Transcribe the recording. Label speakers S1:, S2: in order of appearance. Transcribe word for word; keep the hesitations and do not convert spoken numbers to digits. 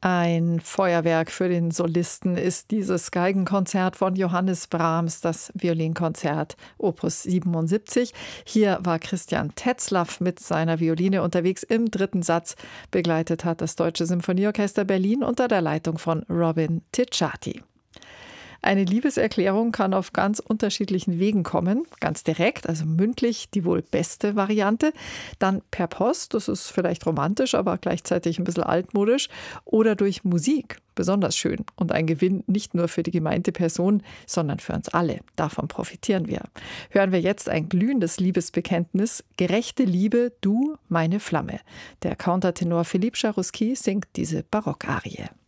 S1: Ein Feuerwerk für den Solisten ist dieses Geigenkonzert von Johannes Brahms, das Violinkonzert Opus siebenundsiebzig. Hier war Christian Tetzlaff mit seiner Violine unterwegs im dritten Satz. Begleitet hat das Deutsche Symphonieorchester Berlin unter der Leitung von Robin Ticciati. Eine Liebeserklärung kann auf ganz unterschiedlichen Wegen kommen. Ganz direkt, also mündlich, die wohl beste Variante. Dann per Post, das ist vielleicht romantisch, aber gleichzeitig ein bisschen altmodisch. Oder durch Musik, besonders schön. Und ein Gewinn nicht nur für die gemeinte Person, sondern für uns alle. Davon profitieren wir. Hören wir jetzt ein glühendes Liebesbekenntnis. Gerechte Liebe, du, meine Flamme. Der Countertenor Philippe Charouski singt diese Barockarie.